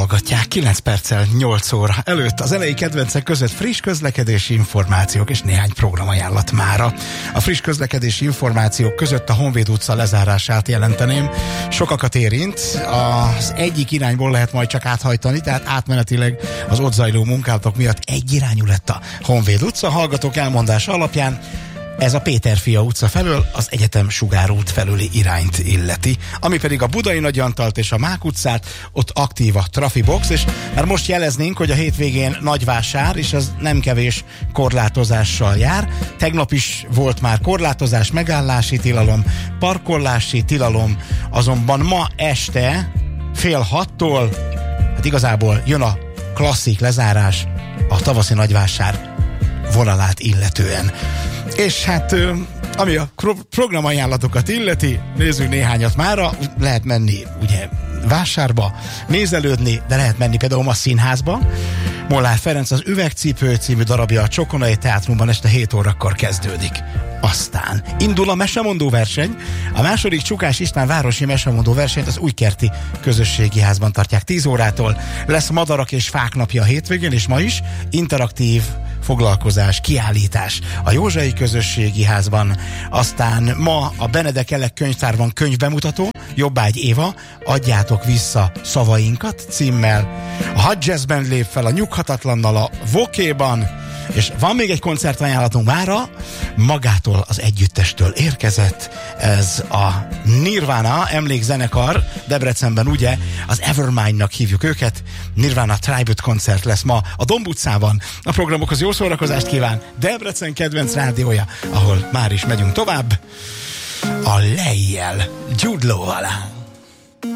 hallgatják 9 perccel 8 óra előtt az elejé kedvencek között friss közlekedési információk és néhány programajánlat mára. A friss közlekedési információk között a Honvéd utca lezárását jelenteném. Sokakat érint, az egyik irányból lehet majd csak áthajtani, tehát átmenetileg az ott zajló munkálatok miatt egyirányú lett a Honvéd utca. Hallgatók elmondása alapján ez a Péterfia utca felől az Egyetem Sugár út felüli irányt illeti. Ami pedig a Budai Nagy Antalt és a Mák utcát, ott aktív a trafibox, és már most jeleznénk, hogy a hétvégén nagyvásár, és az nem kevés korlátozással jár. Tegnap is volt már korlátozás, megállási tilalom, parkolási tilalom, azonban ma este 5:30-tól, hát igazából jön a klasszik lezárás a tavaszi nagyvásár vonalát illetően. És hát ami a programajánlatokat illeti, nézzük néhányat mára, lehet menni ugye vásárba, nézelődni, de lehet menni például a színházba. Molnár Ferenc az Üvegcipő című darabja a Csokonai Teátrumban este 7 órakor kezdődik. Aztán indul a mesemondó verseny. A második Csukás István városi mesemondó versenyt az Újkerti Közösségi Házban tartják 10 órától. Lesz madarak és fák napja a hétvégén, és ma is interaktív foglalkozás, kiállítás a Józsai Közösségi Házban. Aztán ma a Benedek Elek könyvtárban könyvbemutató, Jobbágy Éva, Adjátok vissza szavainkat címmel. A Hot Jazz Band lép fel a Nyughatatlannal a Vokéban, és van még egy koncertajánlatunk mára, magától az együttestől érkezett, ez a Nirvana emlékzenekar, Debrecenben ugye, az Evermind-nak hívjuk őket, Nirvana Tribute koncert lesz ma a Domb utcában. A programokhoz jó szórakozást kíván Debrecen kedvenc rádiója, ahol már is megyünk tovább, a Lejjel, Jude Law-val.